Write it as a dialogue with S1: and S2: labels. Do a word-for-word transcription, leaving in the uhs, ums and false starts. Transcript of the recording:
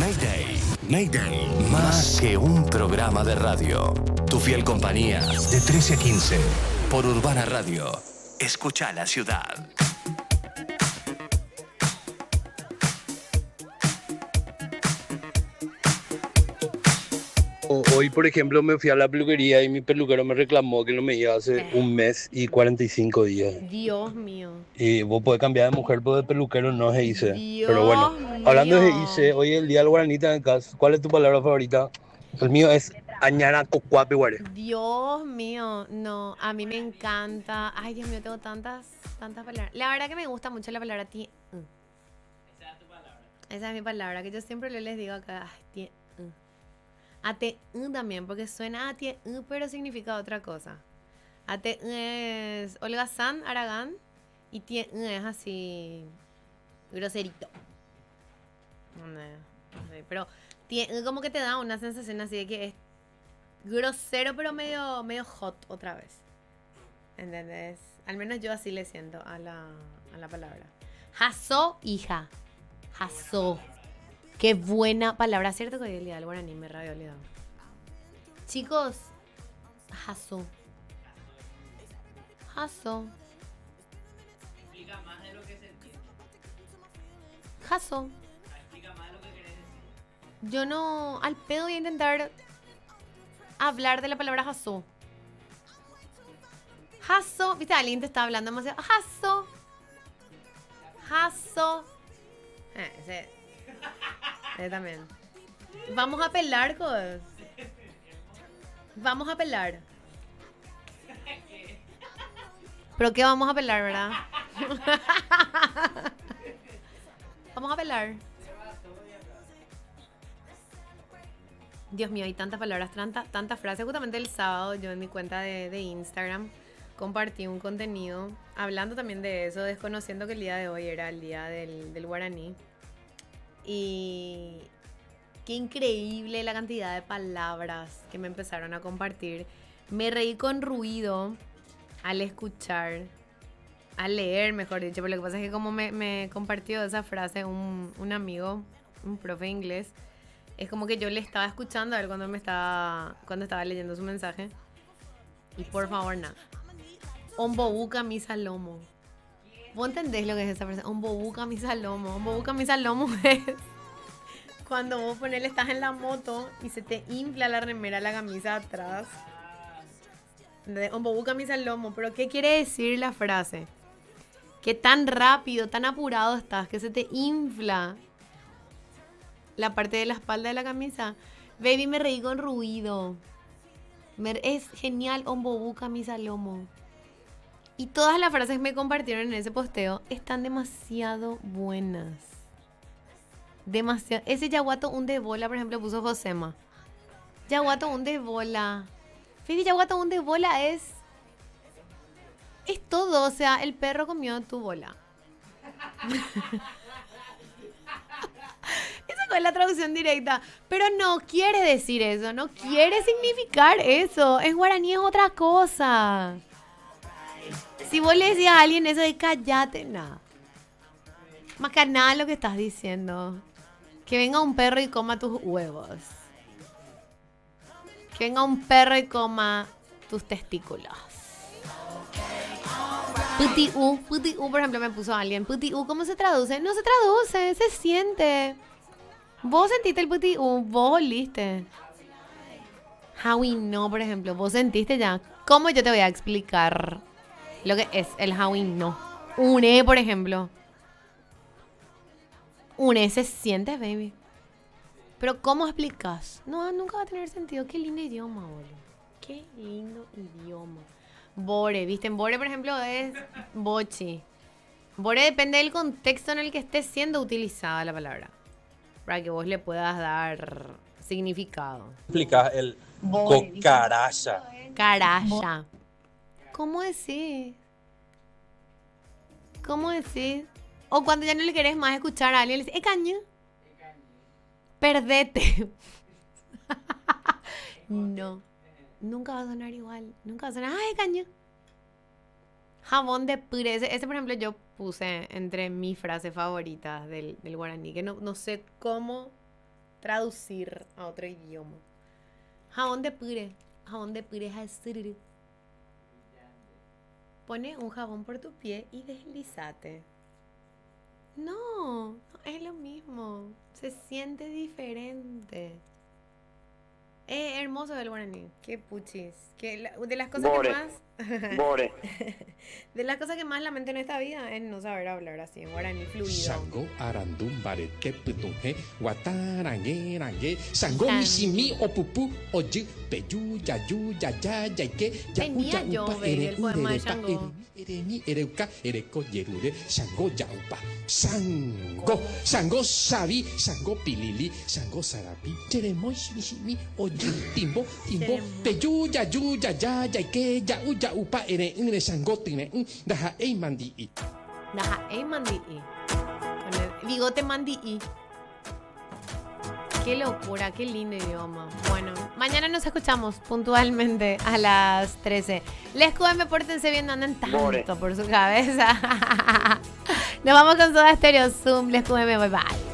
S1: Mayday, Mayday, más que un programa de radio. Tu fiel compañía, de trece a quince, por Urbana Radio. Escucha la ciudad.
S2: Hoy, por ejemplo, me fui a la peluquería y mi peluquero me reclamó que no me iba hace un mes y cuarenta y cinco días.
S3: Dios mío.
S2: Y vos podés cambiar de mujer, pero de peluquero no se dice.
S3: Dios
S2: Pero bueno,
S3: mío.
S2: hablando de dice, hoy es el día del guaranita en casa. ¿Cuál es tu palabra favorita? El mío es añara cocuape guare.
S3: Dios mío, no, a mí me encanta. Ay, Dios mío, tengo tantas, tantas palabras. La verdad que me gusta mucho la palabra tie. uh.
S4: Esa es tu palabra.
S3: Esa es mi palabra, que yo siempre le les digo acá. Ay, tie. uh. A te uh también, porque suena a tie, uh, pero significa otra cosa. A te uh es holgazán, aragán, y tie uh es así, groserito. No, no sé, pero tie uh como que te da una sensación así de que es grosero, pero medio, medio hot otra vez. ¿Entendés? Al menos yo así le siento a la, a la palabra. Jasó, hija. Jasó. Qué buena palabra. ¿Cierto que hoy es el día del guaraní? Me había olvidado. Chicos, jasó. Jasó.
S4: Explica más de lo que se entiende.
S3: Jasó.
S4: Explica más de lo que querés decir.
S3: Yo no, al pedo voy a intentar hablar de la palabra jasó. Jasó, viste, alguien te está hablando demasiado. Jasó. Jasó. Eh, ese, ese también. Vamos a pelar, cosas. Vamos a pelar. ¿Pero qué vamos a pelar, verdad? Vamos a pelar. Dios mío, hay tantas palabras, tantas tantas frases. Justamente el sábado yo en mi cuenta de, de Instagram compartí un contenido hablando también de eso, desconociendo que el día de hoy era el día del, del guaraní. Y qué increíble la cantidad de palabras que me empezaron a compartir. Me reí con ruido al escuchar, al leer, mejor dicho. Pero lo que pasa es que como me, me compartió esa frase un, un amigo, un profe de inglés, es como que yo le estaba escuchando a él cuando me estaba, cuando estaba leyendo su mensaje. Y por favor, nada. Ombobuca mi salomo. ¿Vos entendés lo que es esa frase? Ombobuca mi salomo. Ombobuca mi salomo es cuando vos ponele, estás en la moto y se te infla la remera, la camisa atrás. Ombobuca mi salomo. ¿Pero qué quiere decir la frase? Que tan rápido, tan apurado estás que se te infla la parte de la espalda de la camisa. Baby, me reí con ruido. Me, es genial, ombobuca mi salomo. Y todas las frases que me compartieron en ese posteo están demasiado buenas. Demasiado. Ese yaguato un de bola, por ejemplo, puso Josema. Yaguato un de bola. Baby, yaguato un de bola es... Es todo, o sea, el perro comió tu bola. Esa fue la traducción directa. Pero no quiere decir eso, no quiere significar eso. En guaraní es otra cosa. Si vos le decías a alguien eso de cállate, nada. Más que nada lo que estás diciendo. Que venga un perro y coma tus huevos. Que venga un perro y coma tus testículos. Puti u, puti u, por ejemplo, me puso alguien. Puti u, ¿cómo se traduce? No se traduce, se siente. Vos sentiste el puti u, vos oliste. Howie no, por ejemplo, vos sentiste ya. ¿Cómo yo te voy a explicar lo que es el Howie no? Une, por ejemplo. Une se siente, baby. Pero ¿cómo explicas? No, nunca va a tener sentido. Qué lindo idioma, boludo. Qué lindo idioma. Bore, ¿viste? En Bore, por ejemplo, es bochi. Bore depende del contexto en el que esté siendo utilizada la palabra. Para que vos le puedas dar significado.
S2: Explicás el cocaracha.
S3: Caraya. ¿Cómo decís? ¿Cómo decís? O cuando ya no le querés más escuchar a alguien, le decís, ¡eh, caño! Perdete. No. Nunca va a sonar igual. Nunca va a sonar, ¡ay, caño! Jabón de pure. Ese, ese, por ejemplo, yo puse entre mis frases favoritas del, del guaraní. Que no, no sé cómo traducir a otro idioma. Jabón de pire. Jabón de pire es pone un jabón por tu pie y deslízate. No, no es lo mismo. Se siente diferente. Es hermoso el guaraní. Qué puchis. Que la- de las cosas
S5: Bore.
S3: que más.
S5: Bore.
S3: De las cosas que más lamento en esta vida es no saber hablar así en guaraní fluido.
S6: Sango arandum barete putunje guatarangue rangue sango
S3: Sango.
S6: misimi opupu oyu peyu yayu yaya yaike
S3: Tenía yo, baby, el poema de Sango.
S6: eremi ereuka ereko yerure sango yaupa sango sango sabi sango pilili sango sarapi cheremois misimi oyu timbo timbo
S3: Cheremois.
S6: peyu yayu yaya yaike yau yaupa ere ere sango tine daha ei mandi i
S3: Daja, ey, mandii. Con el bigote mandii. Qué locura, qué lindo idioma. Bueno, mañana nos escuchamos puntualmente a las trece. Les Q M, pórtense bien, no anden tanto
S5: Bore.
S3: por su cabeza. Nos vamos con Soda Stereo, Zoom, Les Q M, bye bye.